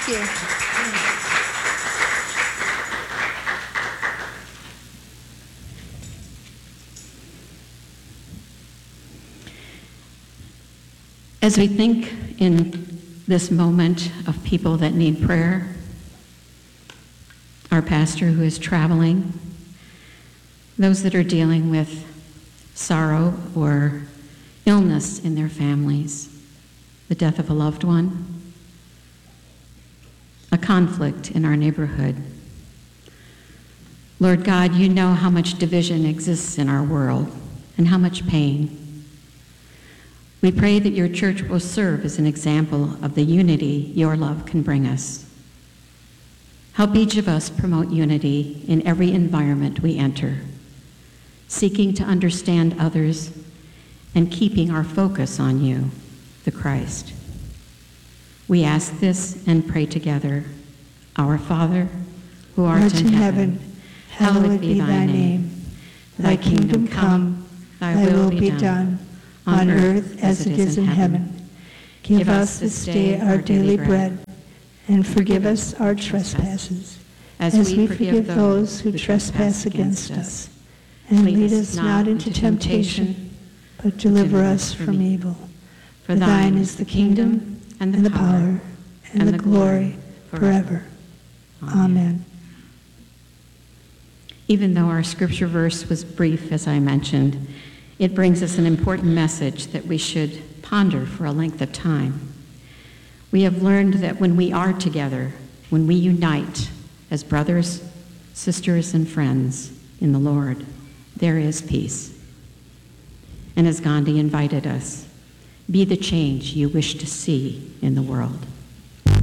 you. As we think in this moment of people that need prayer, our pastor who is traveling, those that are dealing with sorrow or illness in their families, the death of a loved one, a conflict in our neighborhood. Lord God, you know how much division exists in our world and how much pain. We pray that your church will serve as an example of the unity your love can bring us. Help each of us promote unity in every environment we enter, seeking to understand others and keeping our focus on you, the Christ. We ask this and pray together. Our Father, who art in heaven, hallowed be thy name. Thy kingdom come, thy will be done, on earth as it is in heaven. Give us this day our daily bread, and forgive us our trespasses, as we forgive those who trespass against us. And lead us not into temptation, but deliver us from evil. For thine is the kingdom, and the power, and the glory, forever. Amen. Even though our scripture verse was brief, as I mentioned, it brings us an important message that we should ponder for a length of time. We have learned that when we are together, when we unite as brothers, sisters, and friends in the Lord, there is peace. And as Gandhi invited us, be the change you wish to see in the world.